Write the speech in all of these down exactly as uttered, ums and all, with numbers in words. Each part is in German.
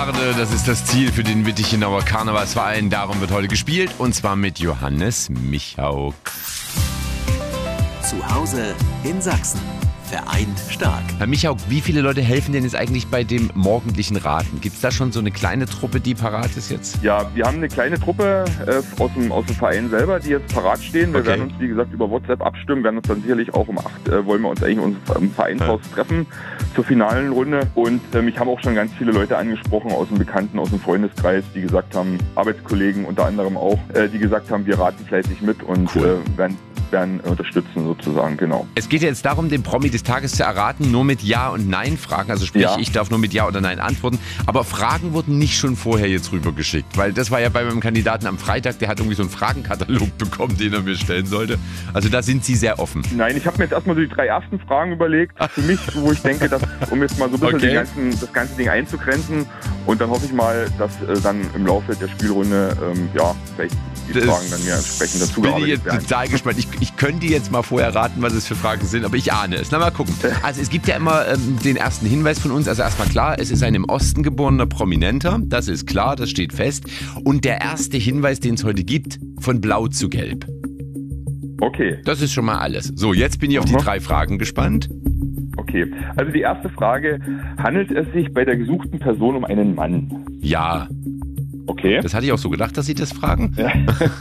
Garde, das ist das Ziel für den Wittichenauer Karnevalsverein. Darum wird heute gespielt und zwar mit Johannes Michauk. Zu Hause in Sachsen. Vereint stark. Herr Michauk, wie viele Leute helfen denn jetzt eigentlich bei dem morgendlichen Raten? Gibt es da schon so eine kleine Truppe, die parat ist jetzt? Ja, wir haben eine kleine Truppe äh, aus, dem, aus dem Verein selber, die jetzt parat stehen. Wir Okay. werden uns, wie gesagt, über WhatsApp abstimmen, werden uns dann sicherlich auch um acht, äh, wollen wir uns eigentlich im Vereinshaus ja. treffen zur finalen Runde. Und äh, mich haben auch schon ganz viele Leute angesprochen aus dem Bekannten, aus dem Freundeskreis, die gesagt haben, Arbeitskollegen unter anderem auch, äh, die gesagt haben, wir raten fleißig mit und cool. äh, werden werden unterstützen sozusagen, genau. Es geht ja jetzt darum, den Promi des Tages zu erraten, nur mit Ja- und Nein-Fragen. Also sprich, Ja. ich darf nur mit Ja oder Nein antworten. Aber Fragen wurden nicht schon vorher jetzt rübergeschickt. Weil das war ja bei meinem Kandidaten am Freitag, der hat irgendwie so einen Fragenkatalog bekommen, den er mir stellen sollte. Also da sind Sie sehr offen. Nein, ich habe mir jetzt erstmal so die drei ersten Fragen überlegt, für mich, wo ich denke, dass, um jetzt mal so ein bisschen Okay. den ganzen, das ganze Ding einzugrenzen. Und dann hoffe ich mal, dass äh, dann im Laufe der Spielrunde, ähm, ja, vielleicht die Das Fragen dann mir entsprechend dazu bin ich gearbeitet jetzt werden. total gespannt. Ich, ich könnte jetzt mal vorher raten, was es für Fragen sind, aber ich ahne es. Na, mal gucken. Also es gibt ja immer ähm, den ersten Hinweis von uns. Also erstmal klar, es ist ein im Osten geborener Prominenter. Das ist klar, das steht fest. Und der erste Hinweis, den es heute gibt, von Blau zu Gelb. Okay, Das ist schon mal alles. So, jetzt bin ich auf die Aha. drei Fragen gespannt. okay. Also die erste Frage, handelt es sich bei der gesuchten Person um einen Mann? Ja, Okay. das hatte ich auch so gedacht, dass Sie das fragen. Ja.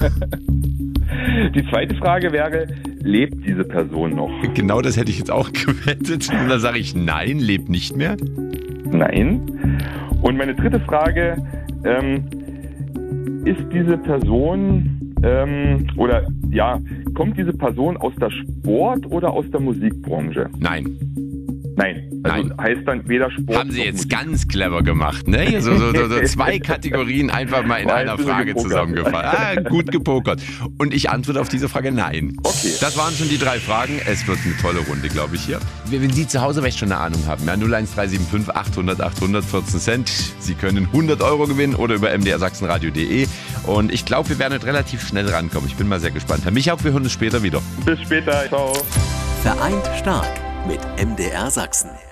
Die zweite Frage wäre, lebt diese Person noch? Genau das hätte ich jetzt auch gewettet. Und dann sage ich nein, lebt nicht mehr. Nein. Und meine dritte Frage, ähm, ist diese Person, ähm, oder ja, kommt diese Person aus der Sport- oder aus der Musikbranche? Nein. Nein. Also Nein. heißt dann weder Sport Haben Sie noch jetzt Musik. ganz clever gemacht, ne? Hier So, so, so, so zwei Kategorien einfach mal in War einer ein bisschen Frage gepokert. zusammengefasst. Ah, gut gepokert. Und ich antworte auf diese Frage nein. Okay. Das waren schon die drei Fragen. Es wird eine tolle Runde, glaube ich, hier. Wenn Sie zu Hause vielleicht schon eine Ahnung haben, ja, null eins drei sieben fünf achthundert achthundert vierzehn Cent. Sie können hundert Euro gewinnen oder über m d r sachsenradio punkt d e. Und ich glaube, wir werden heute relativ schnell rankommen. Ich bin mal sehr gespannt. Herr Michauk, wir hören uns später wieder. Bis später. Ciao. Vereint stark mit M D R Sachsen.